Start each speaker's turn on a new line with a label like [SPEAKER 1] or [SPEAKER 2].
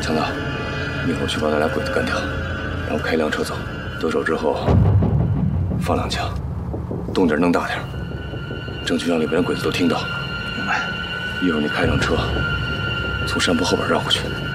[SPEAKER 1] 强子，一会儿去把那俩鬼子干掉，然后开辆车走。得手之后放2枪，动静弄大点，争取让里边的鬼子都听到。明白。一会儿你开辆车从山坡后边绕过去。